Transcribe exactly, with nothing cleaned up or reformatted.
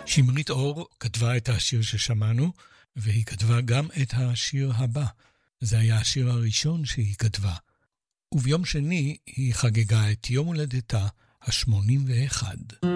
שמרית אור כתבה את השיר ששמענו, והיא כתבה גם את השיר הבא. זה היה השיר הראשון שהיא כתבה. וביום שני היא חגגה את יום הולדתה ה-שמונים ואחת.